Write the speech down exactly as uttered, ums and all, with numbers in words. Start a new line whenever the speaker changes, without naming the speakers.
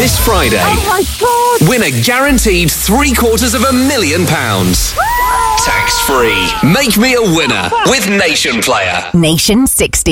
This Friday,
Oh my God!
win a guaranteed three quarters of a million pounds. Tax free. Make me a winner with Nation Player.
Nation sixty.